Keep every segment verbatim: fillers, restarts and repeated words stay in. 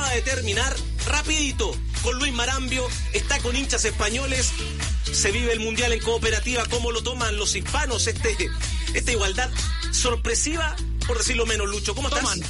acaba de terminar rapidito con Luis Marambio, está con hinchas españoles, se vive el Mundial en cooperativa, ¿cómo lo toman los hispanos? Este, esta igualdad sorpresiva, por decirlo menos, Lucho, ¿cómo estás? Toman.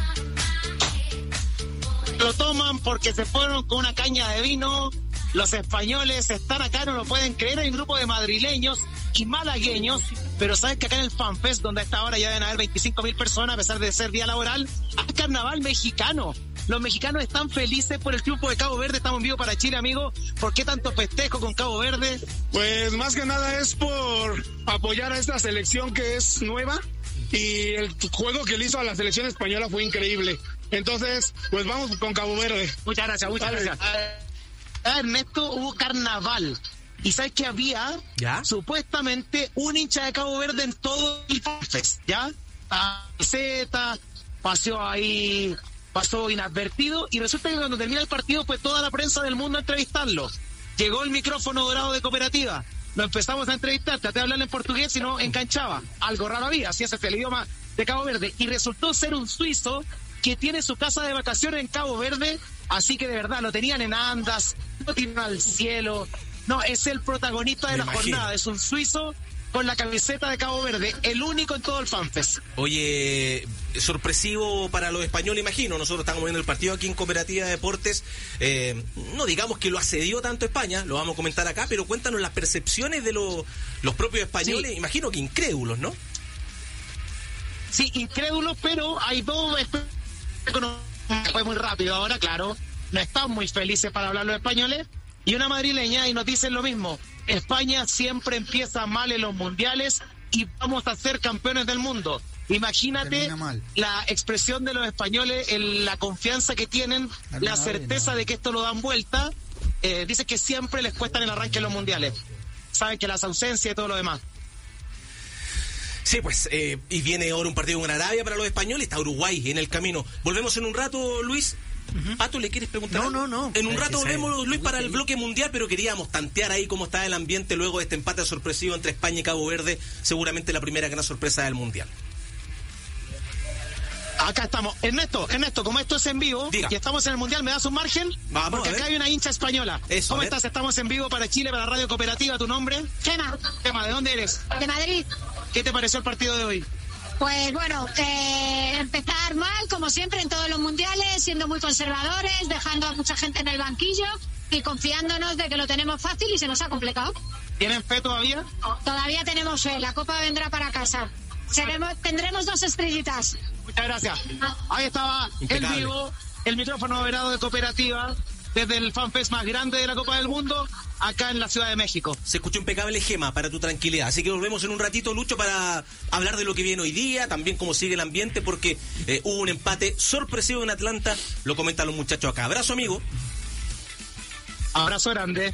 Lo toman porque se fueron con una caña de vino. Los españoles están acá, no lo pueden creer. Hay un grupo de madrileños y malagueños, pero sabes que acá en el FanFest, donde a esta hora ya deben haber veinticinco mil personas, a pesar de ser día laboral, hay carnaval mexicano. Los mexicanos están felices por el triunfo de Cabo Verde. Estamos en vivo para Chile, amigo. ¿Por qué tanto festejo con Cabo Verde? Pues más que nada es por apoyar a esta selección que es nueva, y el juego que le hizo a la selección española fue increíble. Entonces, pues vamos con Cabo Verde. Muchas gracias, muchas Dale. gracias. Ah, Ernesto, hubo carnaval. Y sabes que había ¿Ya? supuestamente un hincha de Cabo Verde en todo el FanFest, ¿ya? Camiseta, paseó ahí, pasó inadvertido, y resulta que cuando termina el partido fue toda la prensa del mundo a entrevistarlo. Llegó el micrófono dorado de Cooperativa, lo empezamos a entrevistar, traté de hablarle en portugués y no enganchaba. Algo raro había, así es el idioma de Cabo Verde, y resultó ser un suizo que tiene su casa de vacaciones en Cabo Verde, así que de verdad lo tenían en andas, lo tiran al cielo. No, es el protagonista de Me la imagino. jornada, es un suizo con la camiseta de Cabo Verde, el único en todo el FanFest. Oye, sorpresivo para los españoles, imagino. Nosotros estamos viendo el partido aquí en Cooperativa de Deportes. Eh, no digamos que lo asedió tanto España, lo vamos a comentar acá, pero cuéntanos las percepciones de los, los propios españoles. Sí. Imagino que incrédulos, ¿no? Sí, incrédulos, pero hay dos... Fue muy rápido ahora, claro. No están muy felices para hablar los españoles. Y una madrileña, y nos dicen lo mismo. España siempre empieza mal en los mundiales y vamos a ser campeones del mundo. Imagínate la expresión de los españoles, el, la confianza que tienen, la certeza de que esto lo dan vuelta. Eh, dice que siempre les cuesta en el arranque en los mundiales. Saben que las ausencias y todo lo demás. Sí, pues, eh, y viene ahora un partido con Arabia para los españoles, está Uruguay en el camino. Volvemos en un rato, Luis. Uh-huh. Pato, ¿le quieres preguntar? No, no, no. En un rato Ese, volvemos, Luis, para el bloque mundial, pero queríamos tantear ahí cómo está el ambiente luego de este empate sorpresivo entre España y Cabo Verde, seguramente la primera gran sorpresa del mundial. Acá estamos. Ernesto, Ernesto, como esto es en vivo, Diga. y estamos en el mundial, ¿me das un margen? Vamos, Porque a ver. acá hay una hincha española. Eso, ¿Cómo a ver. estás? Estamos en vivo para Chile, para Radio Cooperativa. ¿Tu nombre? Gema, Gema, ¿de dónde eres? de Madrid. ¿Qué te pareció el partido de hoy? Pues bueno, eh, empezar mal, como siempre, en todos los mundiales, siendo muy conservadores, dejando a mucha gente en el banquillo y confiándonos de que lo tenemos fácil y se nos ha complicado. ¿Tienen fe todavía? Todavía tenemos fe, la copa vendrá para casa. Seremos, tendremos dos estrellitas. Muchas gracias. Ahí estaba Impecable. en vivo el micrófono verado de Cooperativa desde el FanFest más grande de la Copa del Mundo, acá en la Ciudad de México. Se escuchó impecable, Gema, para tu tranquilidad. Así que volvemos en un ratito, Lucho, para hablar de lo que viene hoy día, también cómo sigue el ambiente, porque eh, hubo un empate sorpresivo en Atlanta, lo comentan los muchachos acá. Abrazo, amigo. Abrazo grande.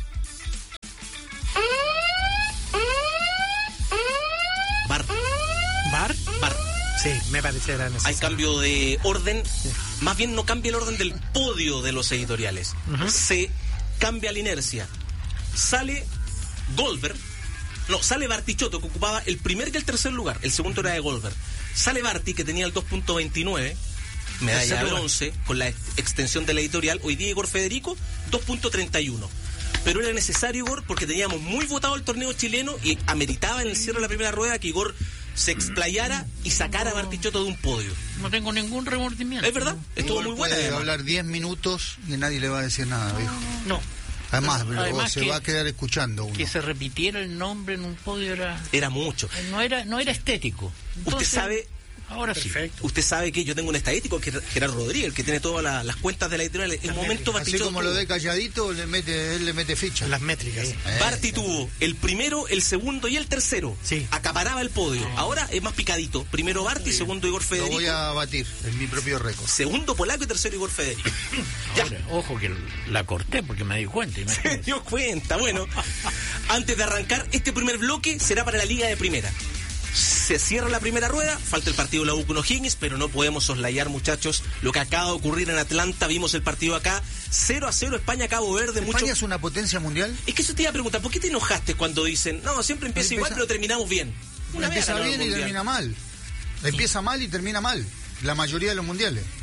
Bar, ¿Bar? bar. Sí, me parecerá Hay necesario. cambio de orden, más bien no cambia el orden del podio de los editoriales, Uh-huh. se cambia la inercia. Sale Goldberg, no, sale Bartichotto, que ocupaba el primer y el tercer lugar, el segundo era de Goldberg. Sale Barti, que tenía el dos punto veintinueve, medalla de Tercer lugar. bronce, con la ex- extensión de la editorial. Hoy día Igor Federico, dos punto treinta y uno. Pero era necesario, Igor, porque teníamos muy votado el torneo chileno y ameritaba en el cierre de la primera rueda que Igor se explayara y sacara a Bartichotto de un podio. No tengo ningún remordimiento. Es verdad, estuvo muy buena. Puede además. hablar diez minutos y nadie le va a decir nada, viejo. No. Además, pero Además se que- va a quedar escuchando uno. Que se repitiera el nombre en un podio era Era mucho. no era no era estético. Entonces, Usted sabe, ahora sí. Perfecto. usted sabe que yo tengo un estadístico, que es Gerardo Rodríguez, el que tiene todas la- las cuentas de la editorial. En un momento Así Bartichotto como lo tuvo- de calladito, le mete, él le mete ficha. Las métricas. Eh, Barti tuvo el primero, el segundo y el tercero. Sí. Acaparaba el podio. Ahora es más picadito. Primero Barti, segundo Igor Lo Federico. voy a batir en mi propio récord. Segundo Polaco y tercero Igor Federico. Ya. Ahora, ojo que la corté porque me di cuenta. Se imagínate. dio cuenta. Bueno, antes de arrancar, este primer bloque será para la Liga de Primera. Se cierra la primera rueda, falta el partido de la U con O'Higgins, pero no podemos soslayar, muchachos, lo que acaba de ocurrir en Atlanta. Vimos el partido acá, cero a cero España-Cabo Verde. ¿España Mucho... es una potencia mundial? Es que eso te iba a preguntar, ¿por qué te enojaste cuando dicen, no, siempre empieza, Empieza- igual, pero terminamos bien? Una vez Empieza ganaron bien el y Mundial. termina mal. Empieza mal y termina mal. La mayoría de los mundiales.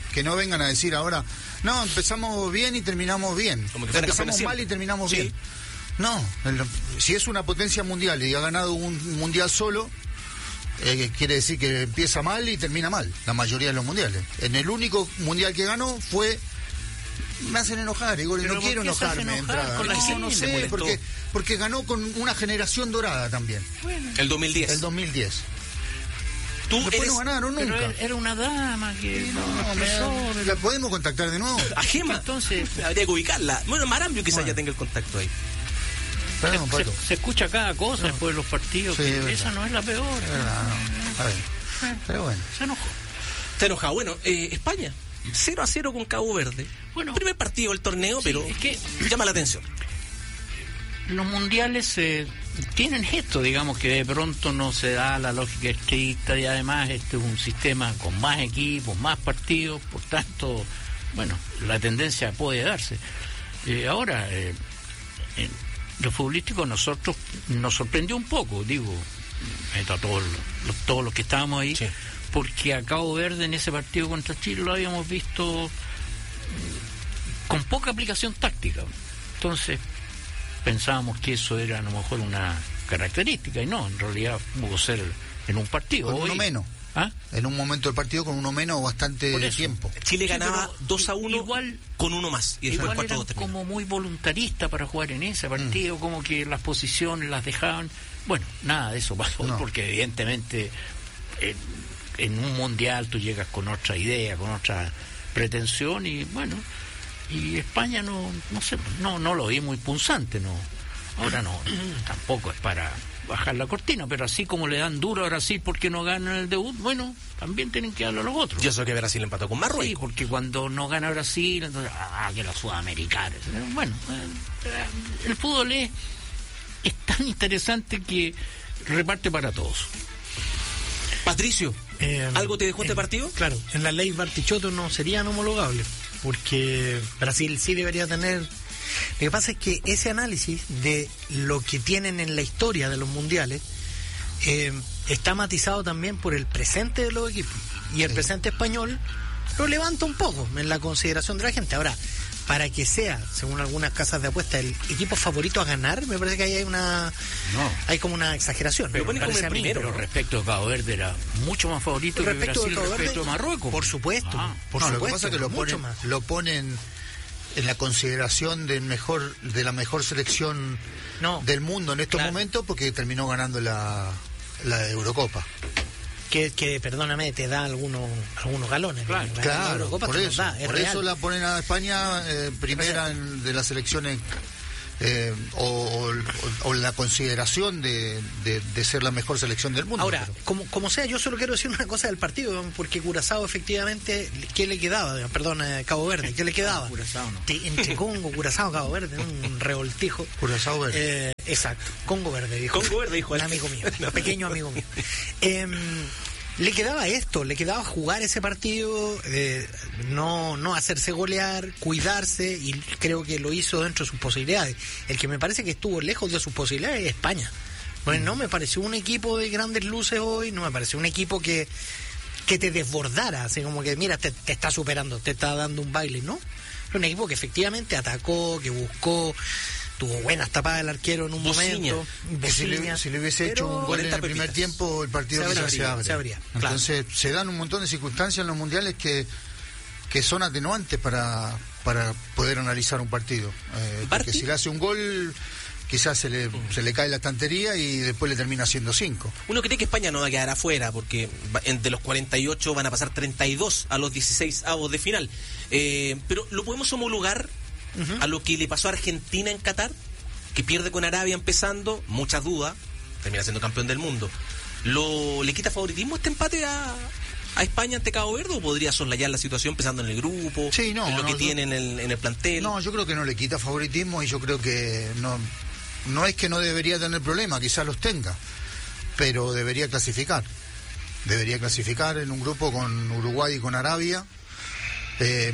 Que no vengan a decir ahora, no, empezamos bien y terminamos bien. Como que fuera Empezamos campeón mal y terminamos Sí. bien. No, el- si es una potencia mundial y ha ganado un mundial solo, eh, quiere decir que empieza mal y termina mal, la mayoría de los mundiales. En el único mundial que ganó fue... Me hacen enojar, Igor, y ¿Pero no por quiero qué se hace enojarme. de enojar entrada. con la No, gente? no Me sé, molestó. porque, porque ganó con una generación dorada también, El dos mil diez. el dos mil diez. Tú Después eres no ganaron Pero nunca. era- era una dama que No, no, me- expresó, ¿La podemos contactar de nuevo? a Gema. Entonces, Habría que ubicarla. Bueno, Marambio quizás Bueno. ya tenga el contacto ahí. Perdón, se, Pato. se escucha cada cosa después de los partidos, Sí, que es verdad. esa no es la peor. Es verdad, no. Está bien. Pero bueno. Se enojó. Está enojado. Bueno, eh, España, cero a cero con Cabo Verde. Bueno. Primer partido del torneo, Sí, pero es que- llama la atención. Los mundiales eh, tienen esto, digamos, que de pronto no se da la lógica estricta y además este es un sistema con más equipos, más partidos, por tanto, bueno, la tendencia puede darse. Eh, ahora, eh, en lo futbolístico nosotros nos sorprendió un poco, digo, a todos los, todos los que estábamos ahí, Sí. porque a Cabo Verde en ese partido contra Chile lo habíamos visto con poca aplicación táctica. Entonces pensábamos que eso era a lo mejor una característica y no, en realidad pudo ser en un partido. Con uno Hoy- menos. ¿Ah? En un momento del partido con uno menos bastante Por eso. tiempo. Chile Sí, ganaba pero dos a uno igual- con uno más. Y después Igual el cuarto eran dos terminó. como muy voluntaristas para jugar en ese partido, Mm. como que las posiciones las dejaban. Bueno, nada de eso pasó, No. porque evidentemente en, en un mundial tú llegas con otra idea, con otra pretensión y bueno, y España no, no sé, no, no lo vi muy punzante, no. Ahora no, tampoco es para bajar la cortina, pero así como le dan duro a Brasil porque no ganan el debut, bueno, también tienen que darlo a los otros. Yo sé que Brasil empató con Sí, Marruecos. porque cuando no gana Brasil, entonces, ah, que los sudamericanos. Bueno, eh, el fútbol es, es tan interesante que reparte para todos. Patricio, Eh, ¿algo te dejó este en- partido? Claro, en la ley Bartichotto no serían homologables, porque Brasil sí debería tener... Lo que pasa es que ese análisis de lo que tienen en la historia de los mundiales eh, está matizado también por el presente de los equipos. Y el Sí. presente español lo levanta un poco en la consideración de la gente. Ahora, para que sea, según algunas casas de apuesta, el equipo favorito a ganar, me parece que ahí hay una... No. Hay como una exageración. Pero me ponen como parece el a mí, primero, Pero ¿no? respecto a Cabo Verde era mucho más favorito que Respecto Brasil de Cabo respecto a Verde, Marruecos. por supuesto, Ah. por no, supuesto, lo que pasa es que lo mucho ponen, más. lo ponen en la consideración del mejor, de la mejor selección No, del mundo en estos claro. momentos porque terminó ganando la, la Eurocopa. que, que perdóname, te da algunos algunos galones. Claro, La Claro, Eurocopa por te los eso, da, es por real. eso la ponen a España eh, primera en- de las selecciones eh, o, o- o la consideración de, de- de ser la mejor selección del mundo. Ahora, pero- como, como sea, yo solo quiero decir una cosa del partido, porque Curazao efectivamente, ¿qué le quedaba? Perdón, eh, Cabo Verde, ¿qué le quedaba? Curazao no. Te- Entre Congo, Curazao, Cabo Verde, un revoltijo. Curazao Verde. Eh, exacto, Congo Verde, dijo. Congo Verde, dijo un él. amigo mío, un pequeño amigo mío. Em, le quedaba esto, le quedaba jugar ese partido, eh, no, no hacerse golear, cuidarse, y creo que lo hizo dentro de sus posibilidades. El que me parece que estuvo lejos de sus posibilidades es España. Pues no me pareció un equipo de grandes luces hoy, no me pareció un equipo que, que te desbordara, así como que mira, te, te está superando, te está dando un baile, ¿no? Fue un equipo que efectivamente atacó, que buscó, tuvo buenas tapadas el arquero en un Bociña. momento. Que si, le, Bociña, si le hubiese pero- hecho un gol en cuarenta el primer pepitas. tiempo, el partido Se quizás abría, se abre. se abría, claro. Entonces, se dan un montón de circunstancias en los mundiales que, que son atenuantes para, para poder analizar un partido. Eh, porque Barty. si le hace un gol, quizás se le, se le cae la estantería y después le termina haciendo cinco. Uno cree que España no va a quedar afuera porque va- de los cuarenta y ocho van a pasar treinta y dos a los dieciséis avos de final. Eh, pero ¿lo podemos homologar a lo que le pasó a Argentina en Qatar? Que pierde con Arabia empezando, muchas dudas, termina siendo campeón del mundo. ¿Lo, ¿Le quita favoritismo este empate a, a España ante Cabo Verde o podría soslayar la situación pensando en el grupo, Sí, no, en lo no, que yo- tiene en el, en el plantel? No, yo creo que no le quita favoritismo y yo creo que no, no es que no debería tener problemas, quizás los tenga, pero debería clasificar. Debería clasificar en un grupo con Uruguay y con Arabia. Eh,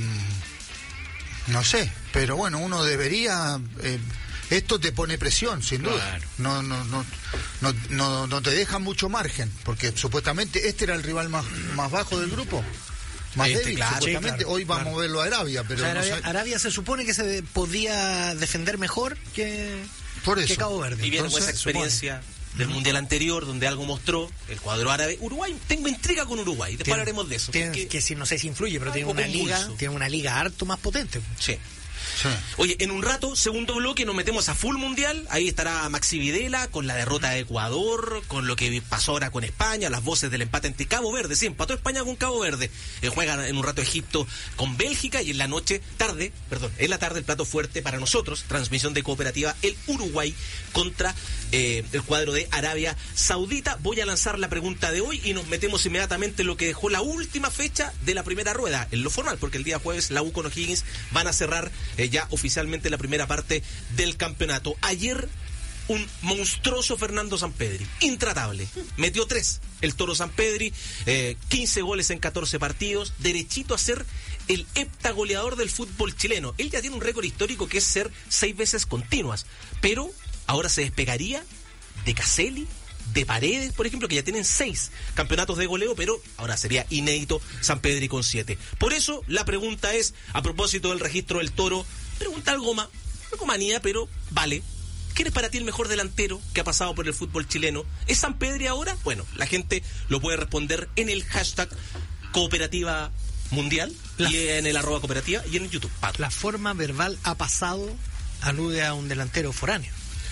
no sé, pero bueno, uno debería... eh, esto te pone presión, sin duda. Claro. No, no, no, no, no, no te deja mucho margen, porque supuestamente este era el rival más, más bajo del grupo. más Este, débil, claro, supuestamente. sí, claro, Hoy vamos claro. a verlo a Arabia, pero O sea, no Arabia, sé- Arabia se supone que se podía defender mejor que, Por que eso. Cabo Verde. Y viene con Entonces, esa supone. experiencia del mundial anterior, donde algo mostró el cuadro árabe. Uruguay, tengo intriga con Uruguay, después Tiene- hablaremos de eso. tiene- porque- que si no sé si influye, pero tiene algo una liga, convulso. tiene una liga harto más potente. Sí. Sí. Oye, en un rato, segundo bloque, nos metemos a full mundial. Ahí estará Maxi Videla con la derrota de Ecuador, con lo que pasó ahora con España, las voces del empate entre Cabo Verde. Sí, empató España con Cabo Verde. Eh, juega en un rato Egipto con Bélgica y en la noche, tarde, perdón, en la tarde el plato fuerte para nosotros, transmisión de Cooperativa, el Uruguay contra eh, el cuadro de Arabia Saudita. Voy a lanzar la pregunta de hoy y nos metemos inmediatamente en lo que dejó la última fecha de la primera rueda, en lo formal, porque el día jueves la U con O'Higgins van a cerrar eh, ya oficialmente la primera parte del campeonato. Ayer un monstruoso Fernando Sampedri, intratable, metió tres el Toro Sampedri, eh, quince goles en catorce partidos, derechito a ser el heptagoleador del fútbol chileno. Él ya tiene un récord histórico que es ser seis veces continuas, pero ahora se despegaría de Caselli, de Paredes, por ejemplo, que ya tienen seis campeonatos de goleo, pero ahora sería inédito Sampedri con siete. Por eso la pregunta es, a propósito del registro del Toro, pregunta algo más, algo manía, pero vale. ¿Quién es para ti el mejor delantero que ha pasado por el fútbol chileno? ¿Es Sampedri ahora? Bueno, la gente lo puede responder en el hashtag Cooperativa Mundial La- y en el arroba cooperativa y en el YouTube. Pato. La forma verbal ha pasado alude a un delantero foráneo.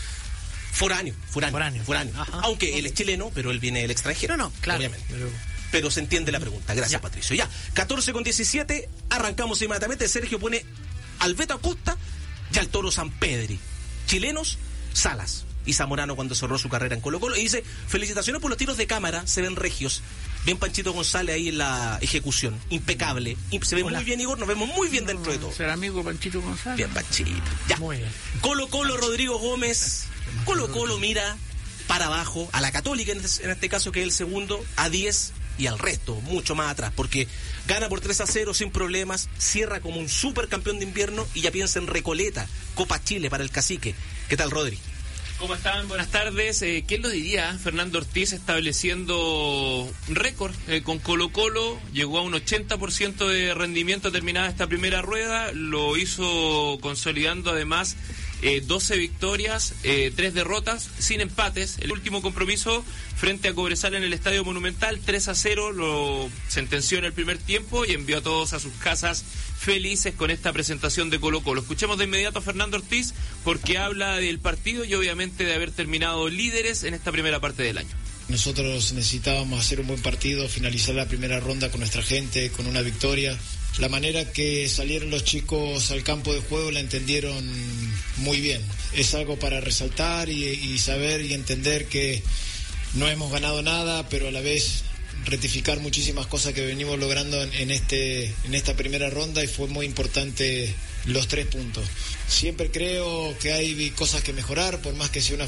Foráneo, foráneo, Foráneo. foráneo. Ajá. Aunque él es chileno, pero él viene del extranjero. No, no, claro. Obviamente. Pero- Pero se entiende la pregunta. Gracias, Ya. Patricio. Ya, catorce con diecisiete, arrancamos inmediatamente. Sergio pone al Beto Acosta y al Toro Sampedri. Chilenos, Salas y Zamorano cuando cerró su carrera en Colo Colo. Y dice, felicitaciones por los tiros de cámara, se ven regios. Bien Panchito González ahí en la ejecución, impecable. Y se ve Hola. muy bien, Igor, nos vemos muy bien dentro de todo. Ser amigo Panchito González. Bien, Panchito. Ya. Muy bien. Colo Colo, Rodrigo Gómez. Colo Colo mira para abajo, a la Católica en este, en este caso, que es el segundo, a diez y al resto, mucho más atrás, porque gana por tres a cero sin problemas, cierra como un supercampeón de invierno y ya piensa en Recoleta, Copa Chile para el Cacique. ¿Qué tal, Rodri? ¿Cómo están? Buenas tardes. Eh, ¿Quién lo diría? Fernando Ortiz estableciendo récord eh, con Colo Colo, llegó a un ochenta por ciento de rendimiento terminada esta primera rueda, lo hizo consolidando además eh, doce victorias, eh, tres derrotas, sin empates. El último compromiso frente a Cobresal en el Estadio Monumental, tres a cero, lo sentenció en el primer tiempo y envió a todos a sus casas felices con esta presentación de Colo Colo. Escuchemos de inmediato a Fernando Ortiz porque habla del partido y obviamente de haber terminado líderes en esta primera parte del año. Nosotros necesitábamos hacer un buen partido, finalizar la primera ronda con nuestra gente, con una victoria. La manera que salieron los chicos al campo de juego la entendieron muy bien. Es algo para resaltar y, y saber y entender que no hemos ganado nada, pero a la vez rectificar muchísimas cosas que venimos logrando en, en este en esta primera ronda y fue muy importante los tres puntos. Siempre creo que hay cosas que mejorar, por más que sea una